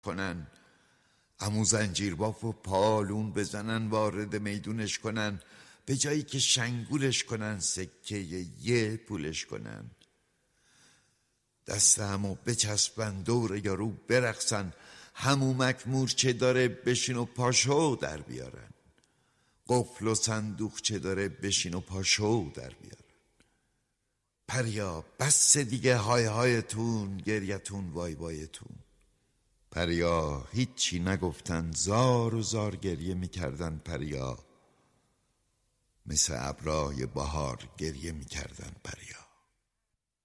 کنن، عمو زنجیرباف و پالون بزنن وارد میدونش کنن، به جایی که شنگولش کنن سکه یه پولش کنن. دست همو بچسبن دور یارو برقصن، همومک مورچه داره بشین و پاشو در بیارن، قفل و صندوق چه داره بشین و پاشو در بیارن. پریا بس دیگه های هایتون، گریتون وای وایتون. پریا هیچی نگفتن، زار و زار گریه میکردن. پریا مثل ابرای بهار گریه میکردن. پریا